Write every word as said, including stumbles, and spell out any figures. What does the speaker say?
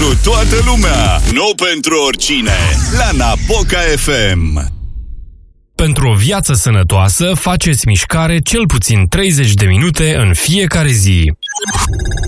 pentru toată lumea, nu pentru oricine. La Napoca F M. Pentru o viață sănătoasă, faceți mișcare cel puțin treizeci de minute în fiecare zi.